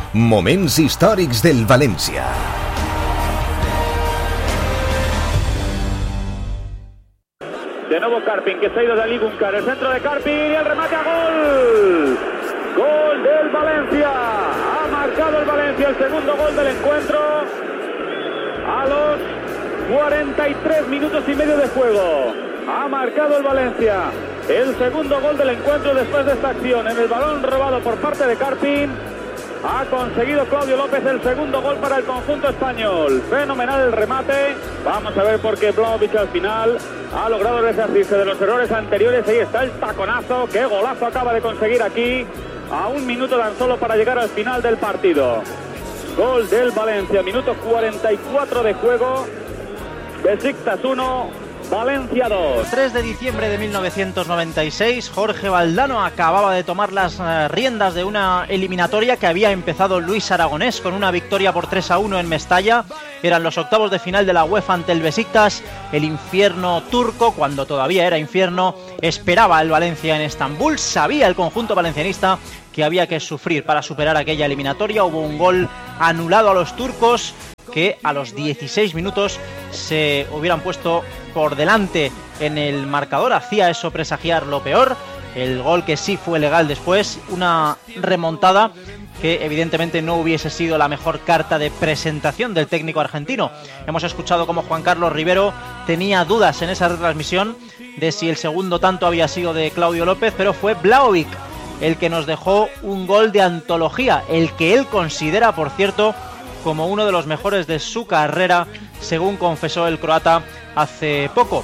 Moments històrics del València. De nuevo Karpin, que se ha ido de Ali Guncar, el centro de Karpin y el remate a gol. Gol del Valencia. Ha marcado el Valencia el segundo gol del encuentro a los 43 minutos y medio de juego. Ha marcado el Valencia el segundo gol del encuentro después de esta acción. En el balón robado por parte de Karpin ha conseguido Claudio López el segundo gol para el conjunto español. Fenomenal el remate. Vamos a ver por qué Vlahovic al final ha logrado resarcirse de los errores anteriores. Ahí está el taconazo. Qué golazo acaba de conseguir aquí, a un minuto tan solo para llegar al final del partido. Gol del Valencia, minuto 44 de juego. Besiktas 1, Valencia 2. 3 de diciembre de 1996, Jorge Valdano acababa de tomar las riendas de una eliminatoria que había empezado Luis Aragonés con una victoria por 3-1 en Mestalla. Eran los octavos de final de la UEFA ante el Besiktas. El infierno turco, cuando todavía era infierno, esperaba al Valencia en Estambul. Sabía el conjunto valencianista que había que sufrir para superar aquella eliminatoria. Hubo un gol anulado a los turcos que a los 16 minutos se hubieran puesto por delante en el marcador. Hacía eso presagiar lo peor. El gol que sí fue legal después, una remontada que evidentemente no hubiese sido la mejor carta de presentación del técnico argentino. Hemos escuchado cómo Juan Carlos Rivero tenía dudas en esa retransmisión de si el segundo tanto había sido de Claudio López, pero fue Vlahovic el que nos dejó un gol de antología, el que él considera, por cierto, como uno de los mejores de su carrera, según confesó el croata hace poco.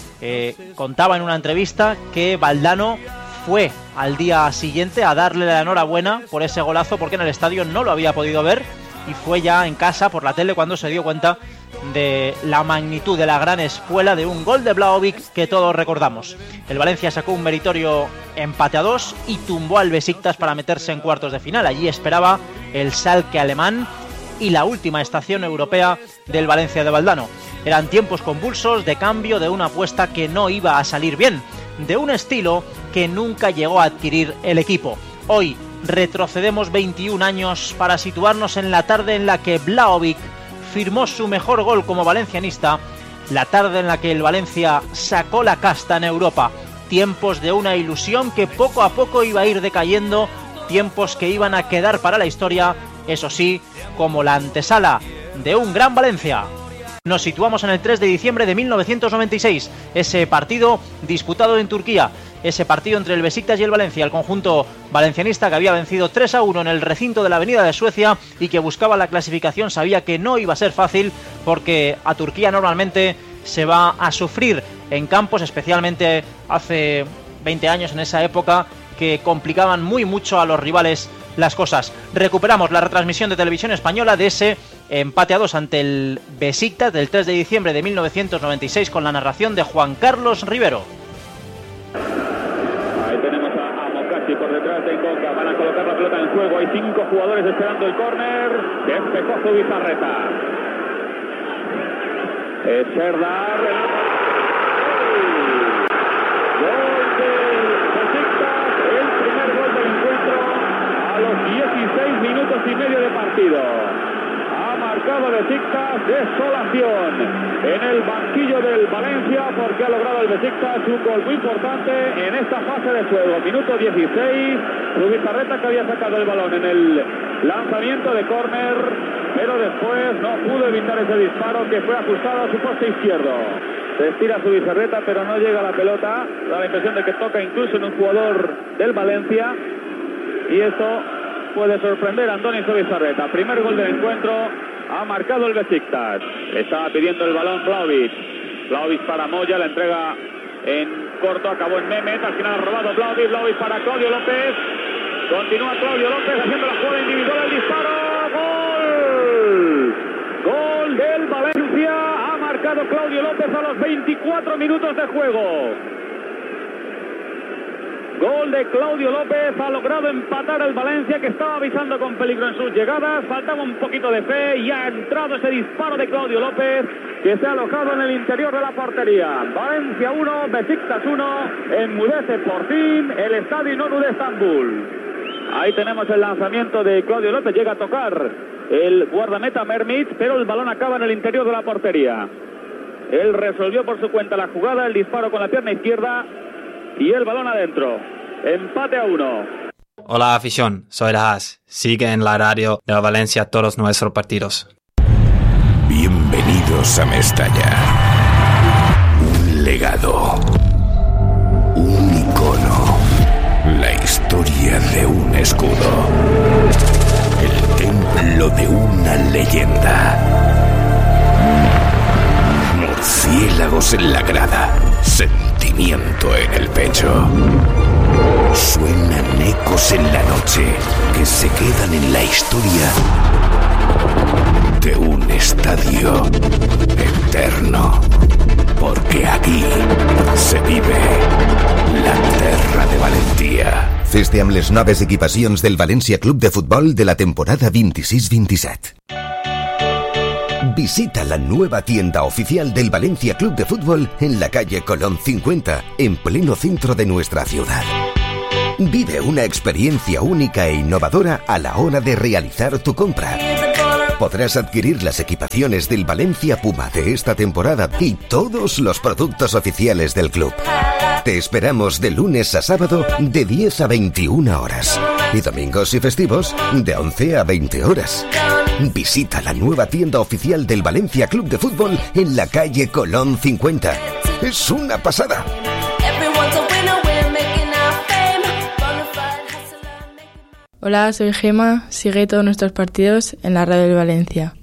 Contaba en una entrevista que Valdano fue al día siguiente a darle la enhorabuena por ese golazo, porque en el estadio no lo había podido ver, y fue ya en casa por la tele cuando se dio cuenta de la magnitud, de la gran espuela de un gol de Vlahovic que todos recordamos. El Valencia sacó un meritorio empate a 2 y tumbó al Besiktas para meterse en cuartos de final. Allí esperaba el Schalke alemán y la última estación europea del Valencia de Valdano. Eran tiempos convulsos de cambio de una apuesta que no iba a salir bien, de un estilo que nunca llegó a adquirir el equipo. Hoy retrocedemos 21 años para situarnos en la tarde en la que Vlahovic firmó su mejor gol como valencianista, la tarde en la que el Valencia sacó la casta en Europa. Tiempos de una ilusión que poco a poco iba a ir decayendo, tiempos que iban a quedar para la historia, eso sí, como la antesala de un gran Valencia. Nos situamos en el 3 de diciembre de 1996, ese partido disputado en Turquía, ese partido entre el Besiktas y el Valencia, el conjunto valencianista que había vencido 3-1 en el recinto de la Avenida de Suecia y que buscaba la clasificación. Sabía que no iba a ser fácil, porque a Turquía normalmente se va a sufrir en campos, especialmente hace 20 años, en esa época, que complicaban muy mucho a los rivales las cosas. Recuperamos la retransmisión de Televisión Española de ese empate a 2 ante el Besiktas del 3 de diciembre de 1996 con la narración de Juan Carlos Rivero. Ahí tenemos a Mokachi por detrás de Ingonga. Van a colocar la pelota en juego. Hay 5 jugadores esperando el córner. Despejó Zubizarreta. Serdar. Gol del Besiktas. El primer gol del encuentro a los 16 minutos y medio de partido. Ha marcado Besiktas desolación en el banquillo del Valencia, porque ha logrado el Besiktas un gol muy importante en esta fase de juego. Minuto 16, Zubizarreta, que había sacado el balón en el lanzamiento de córner, pero después no pudo evitar ese disparo que fue ajustado a su poste izquierdo. Se estira Zubizarreta, pero no llega a la pelota. Da la impresión de que toca incluso en un jugador del Valencia, y esto puede sorprender a Andoni Zubizarreta. Primer gol del encuentro, ha marcado el Besiktas. Estaba pidiendo el balón Vlahovic. Vlahovic para Moya, la entrega en corto, acabó en Mehmet. Al final ha robado Vlahovic. Vlahovic para Claudio López. Continúa Claudio López haciendo la jugada individual, el disparo. ¡Gol! Gol del Valencia. Ha marcado Claudio López a los 24 minutos de juego. Gol de Claudio López, ha logrado empatar el Valencia, que estaba avisando con peligro en sus llegadas. Faltaba un poquito de fe y ha entrado ese disparo de Claudio López, que se ha alojado en el interior de la portería. Valencia 1, Besiktas 1, enmudece por fin el estadio Inonu de Estambul. Ahí tenemos el lanzamiento de Claudio López, llega a tocar el guardameta Mermit, pero el balón acaba en el interior de la portería. Él resolvió por su cuenta la jugada, el disparo con la pierna izquierda y el balón adentro. Empate a 1. Hola afición, soy Laz. Sigue en la radio de Valencia todos nuestros partidos. Bienvenidos a Mestalla. Un legado. Un icono. La historia de un escudo. El templo de una leyenda. Murciélagos en la grada. Sentimiento en el pecho. Suenan ecos en la noche que se quedan en la historia de un estadio eterno. Porque aquí se vive la terra de Valentia. Feste amb les noves equipacions del València Club de Futbol de la temporada 26-27. Visita la nueva tienda oficial del Valencia Club de Fútbol en la calle Colón 50, en pleno centro de nuestra ciudad. Vive una experiencia única e innovadora a la hora de realizar tu compra. Podrás adquirir las equipaciones del Valencia Puma de esta temporada y todos los productos oficiales del club. Te esperamos de lunes a sábado de 10 a 21 horas y domingos y festivos de 11 a 20 horas. Visita la nueva tienda oficial del Valencia Club de Fútbol en la calle Colón 50. ¡Es una pasada! Hola, soy Gema. Sigue todos nuestros partidos en la radio del Valencia.